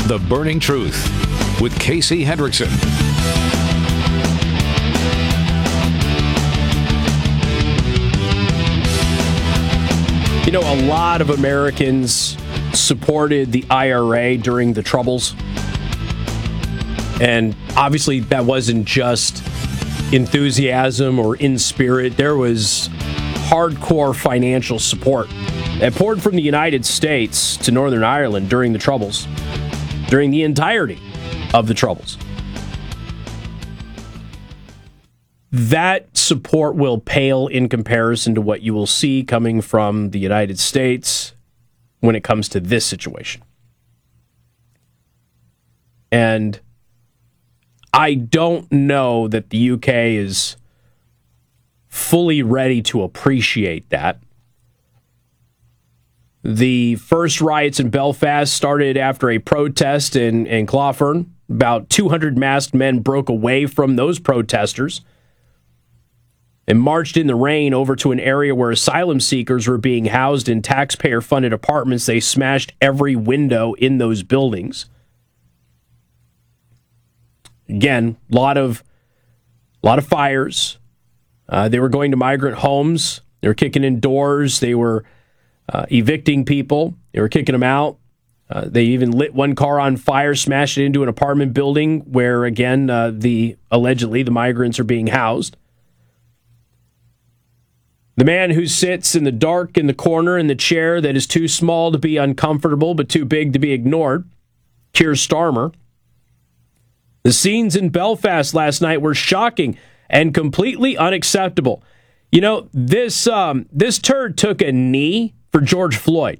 The Burning Truth with Casey Hendrickson. You know, a lot of Americans supported the IRA during the Troubles. And obviously that wasn't just enthusiasm or in spirit. There was hardcore financial support that poured from the United States to Northern Ireland during the Troubles, during the entirety of the Troubles. That support will pale in comparison to what you will see coming from the United States when it comes to this situation. And I don't know that the UK is fully ready to appreciate that. The first riots in Belfast started after a protest in Cloughern. About 200 masked men broke away from those protesters and marched in the rain over to an area where asylum seekers were being housed in taxpayer-funded apartments. They smashed every window in those buildings. Again, a lot of fires. They were going to migrant homes. They were kicking in doors. They were evicting people. They were kicking them out. They even lit one car on fire, smashed it into an apartment building where, again, allegedly the migrants are being housed. The man who sits in the dark in the corner in the chair that is too small to be uncomfortable but too big to be ignored, Keir Starmer. The scenes in Belfast last night were shocking and completely unacceptable. You know, this turd took a knee for George Floyd.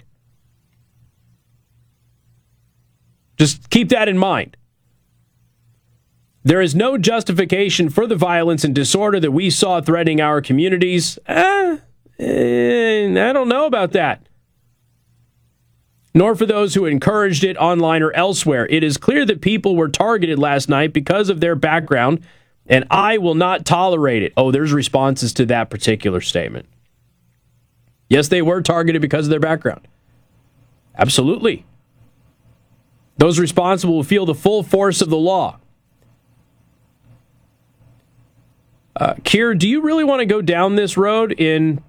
Just keep that in mind. There is no justification for the violence and disorder that we saw threatening our communities. I don't know about that. Nor for those who encouraged it online or elsewhere. It is clear that people were targeted last night because of their background, and I will not tolerate it. Oh, there's responses to that particular statement. Yes, they were targeted because of their background. Absolutely. Those responsible will feel the full force of the law. Keir, do you really want to go down this road in